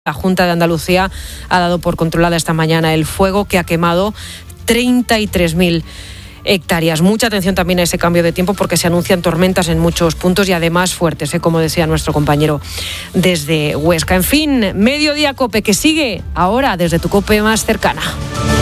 La Junta de Andalucía ha dado por controlada esta mañana el fuego que ha quemado 33.000 hectáreas. Mucha atención también a ese cambio de tiempo porque se anuncian tormentas en muchos puntos y además fuertes, como decía nuestro compañero desde Huesca. En fin, Mediodía COPE, que sigue ahora desde tu COPE más cercana.